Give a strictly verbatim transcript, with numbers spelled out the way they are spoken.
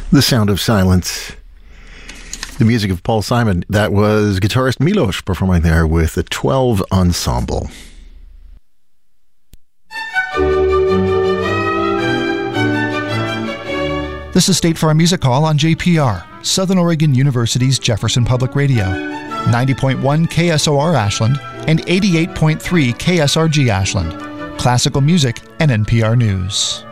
The Sound of Silence. The music of Paul Simon. That was guitarist Milos performing there with the twelve Ensemble. This is State Farm Music Hall on J P R, Southern Oregon University's Jefferson Public Radio. ninety point one K S O R Ashland and eighty-eight point three K S R G Ashland. Classical music and N P R News.